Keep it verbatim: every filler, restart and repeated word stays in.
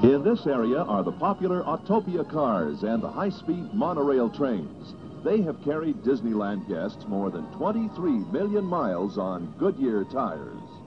In this area are the popular Autopia cars and the high-speed monorail trains. They have carried Disneyland guests more than twenty-three million miles on Goodyear tires.